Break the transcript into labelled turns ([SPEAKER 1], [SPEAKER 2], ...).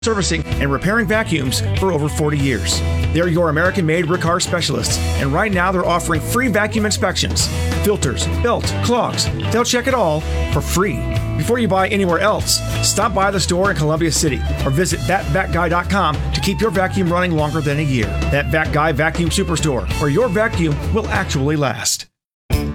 [SPEAKER 1] servicing and repairing vacuums for over 40 years. They're your American-made Riccar specialists, and right now they're offering free vacuum inspections. Filters, belt, clogs. They'll check it all for free. Before you buy anywhere else, stop by the store in Columbia City or visit thatvacguy.com to keep your vacuum running longer than a year. That Vac Guy Vacuum Superstore, where your vacuum will actually last.